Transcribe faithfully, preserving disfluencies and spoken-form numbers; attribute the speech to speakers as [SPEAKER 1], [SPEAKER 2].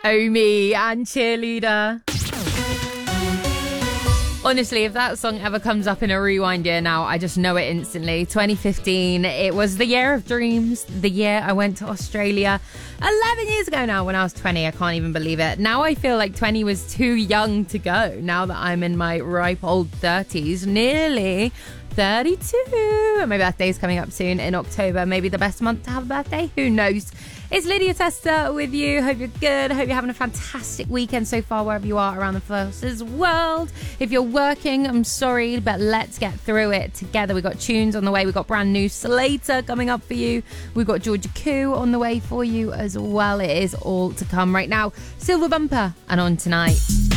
[SPEAKER 1] Omi and Cheerleader. Honestly, if that song ever comes up in a rewind year now, I just know it instantly. twenty fifteen, it was the year of dreams, the year I went to Australia. eleven years ago now when I was twenty, I can't even believe it. Now I feel like twenty was too young to go, now that I'm in my ripe old thirties, nearly thirty-two. My birthday's coming up soon in October, maybe the best month to have a birthday, who knows. It's Lydia Testa with you. Hope you're good. Hope you're having a fantastic weekend so far wherever you are around the Forces world. If you're working, I'm sorry, but let's get through it together. We've got tunes on the way. We've got brand new Slater coming up for you. We've got Georgia Koo on the way for you as well. It is all to come right now. Silver Bumper and On Tonight.